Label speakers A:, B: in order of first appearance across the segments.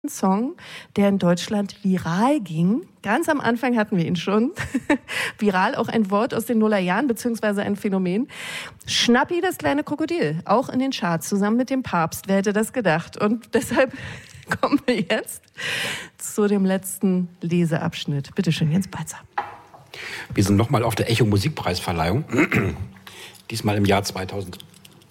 A: Song, der in Deutschland viral ging. Ganz am Anfang hatten wir ihn schon. Viral, auch ein Wort aus den Nullerjahren, beziehungsweise ein Phänomen. Schnappi, das kleine Krokodil, auch in den Charts, zusammen mit dem Papst. Wer hätte das gedacht? Und deshalb kommen wir jetzt zu dem letzten Leseabschnitt. Bitte schön, Jens Balzer.
B: Wir sind nochmal auf der Echo-Musikpreisverleihung. Diesmal im Jahr 2005.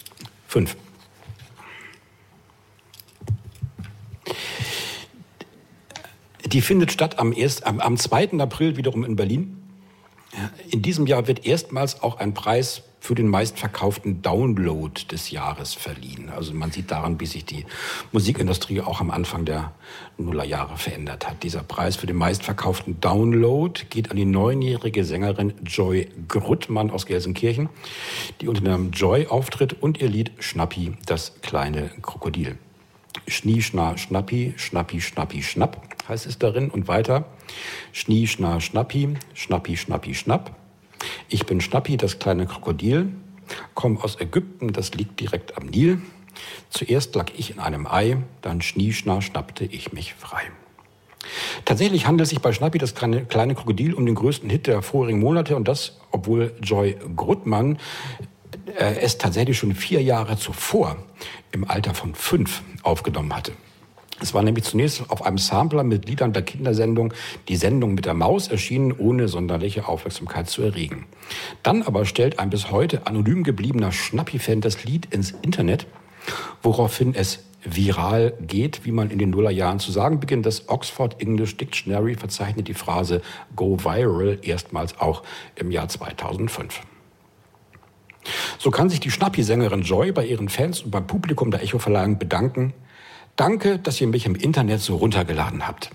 B: Die findet statt am 2. April wiederum in Berlin. In diesem Jahr wird erstmals auch ein Preis für den meistverkauften Download des Jahres verliehen. Also man sieht daran, wie sich die Musikindustrie auch am Anfang der Nullerjahre verändert hat. Dieser Preis für den meistverkauften Download geht an die 9-jährige Sängerin Joy Gruttmann aus Gelsenkirchen, die unter dem Namen Joy auftritt, und ihr Lied Schnappi, das kleine Krokodil. Schnie, schna, schnappi, schnappi, schnappi, schnapp heißt es darin, und weiter. Schnie, schna, schnappi, schnappi, schnappi, schnapp. Ich bin Schnappi, das kleine Krokodil, komm aus Ägypten, das liegt direkt am Nil. Zuerst lag ich in einem Ei, dann schnie, schna, schnappte ich mich frei. Tatsächlich handelt es sich bei Schnappi, das kleine Krokodil, um den größten Hit der vorigen Monate, und das, obwohl Joy Gruttmann es tatsächlich schon 4 Jahre zuvor im Alter von 5 aufgenommen hatte. Es war nämlich zunächst auf einem Sampler mit Liedern der Kindersendung Die Sendung mit der Maus erschienen, ohne sonderliche Aufmerksamkeit zu erregen. Dann aber stellt ein bis heute anonym gebliebener Schnappi-Fan das Lied ins Internet, woraufhin es viral geht, wie man in den Nullerjahren zu sagen beginnt. Das Oxford English Dictionary verzeichnet die Phrase Go Viral erstmals auch im Jahr 2005. So kann sich die Schnappi-Sängerin Joy bei ihren Fans und beim Publikum der Echo-Verleihung bedanken. Danke, dass ihr mich im Internet so runtergeladen habt.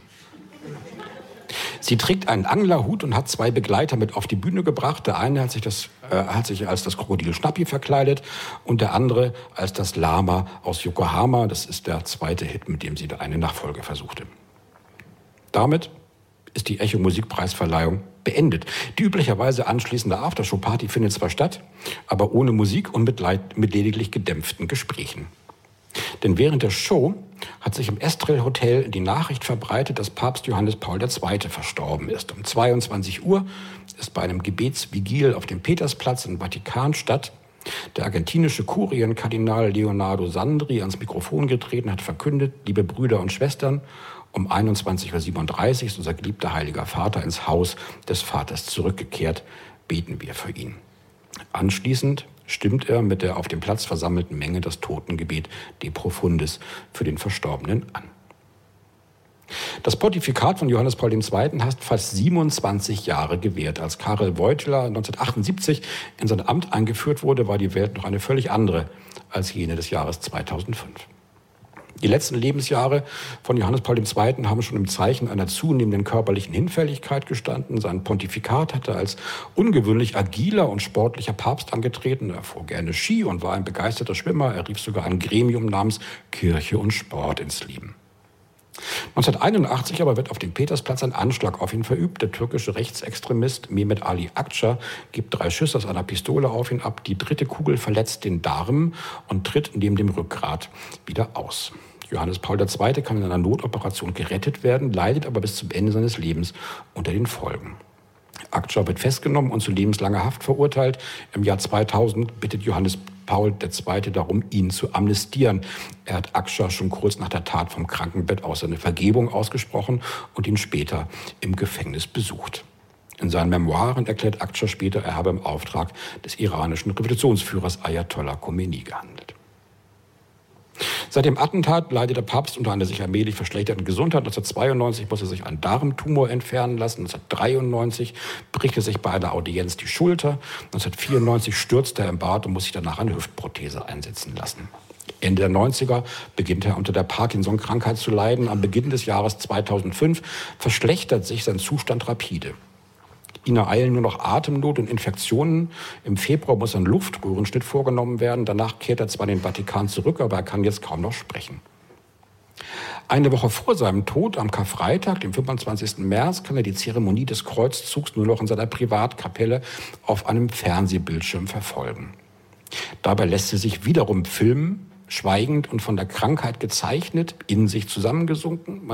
B: Sie trägt einen Anglerhut und hat 2 Begleiter mit auf die Bühne gebracht. Der eine hat sich als das Krokodil Schnappi verkleidet und der andere als das Lama aus Yokohama. Das ist der 2. Hit, mit dem sie da eine Nachfolge versuchte. Damit ist die Echo-Musikpreisverleihung beendet. Die üblicherweise anschließende Aftershow-Party findet zwar statt, aber ohne Musik und mit lediglich gedämpften Gesprächen. Denn während der Show hat sich im Estrell Hotel die Nachricht verbreitet, dass Papst Johannes Paul II. Verstorben ist. Um 22 Uhr ist bei einem Gebetsvigil auf dem Petersplatz in Vatikanstadt der argentinische Kurienkardinal Leonardo Sandri ans Mikrofon getreten, hat verkündet: Liebe Brüder und Schwestern, um 21.37 Uhr ist unser geliebter Heiliger Vater ins Haus des Vaters zurückgekehrt. Beten wir für ihn. Anschließend stimmt er mit der auf dem Platz versammelten Menge das Totengebet De Profundis für den Verstorbenen an. Das Pontifikat von Johannes Paul II. Hat fast 27 Jahre gewährt. Als Karel Wojtyła 1978 in sein Amt eingeführt wurde, war die Welt noch eine völlig andere als jene des Jahres 2005. Die letzten Lebensjahre von Johannes Paul II. Haben schon im Zeichen einer zunehmenden körperlichen Hinfälligkeit gestanden. Sein Pontifikat hatte als ungewöhnlich agiler und sportlicher Papst angetreten. Er fuhr gerne Ski und war ein begeisterter Schwimmer. Er rief sogar ein Gremium namens Kirche und Sport ins Leben. 1981 aber wird auf dem Petersplatz ein Anschlag auf ihn verübt. Der türkische Rechtsextremist Mehmet Ali Akça gibt 3 Schüsse aus einer Pistole auf ihn ab. Die 3. Kugel verletzt den Darm und tritt neben dem Rückgrat wieder aus. Johannes Paul II. Kann in einer Notoperation gerettet werden, leidet aber bis zum Ende seines Lebens unter den Folgen. Akça wird festgenommen und zu lebenslanger Haft verurteilt. Im Jahr 2000 bittet Johannes Paul II. Darum, ihn zu amnestieren. Er hat Akça schon kurz nach der Tat vom Krankenbett aus seine Vergebung ausgesprochen und ihn später im Gefängnis besucht. In seinen Memoiren erklärt Akça später, er habe im Auftrag des iranischen Revolutionsführers Ayatollah Khomeini gehandelt. Seit dem Attentat leidet der Papst unter einer sich allmählich verschlechterten Gesundheit. 1992 muss er sich einen Darmtumor entfernen lassen. 1993 bricht er sich bei einer Audienz die Schulter. 1994 stürzt er im Bad und muss sich danach eine Hüftprothese einsetzen lassen. Ende der 90er beginnt er unter der Parkinson-Krankheit zu leiden. Am Beginn des Jahres 2005 verschlechtert sich sein Zustand rapide. Ihn ereilen nur noch Atemnot und Infektionen. Im Februar muss ein Luftröhrenschnitt vorgenommen werden. Danach kehrt er zwar in den Vatikan zurück, aber er kann jetzt kaum noch sprechen. Eine Woche vor seinem Tod, am Karfreitag, dem 25. März, kann er die Zeremonie des Kreuzzugs nur noch in seiner Privatkapelle auf einem Fernsehbildschirm verfolgen. Dabei lässt er sich wiederum filmen, schweigend und von der Krankheit gezeichnet, in sich zusammengesunken.